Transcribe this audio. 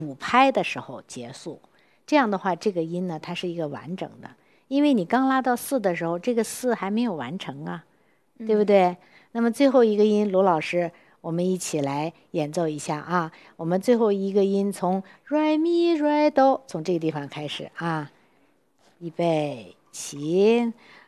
5拍的时候结束。这样的话，这个音呢，它是一个完整的，因为你刚拉到4的时候，这个4还没有完成啊，对不对？那么最后一个音，卢老师，我们一起来演奏一下啊。我们最后一个音从 re mi re do 从这个地方开始啊，预备起。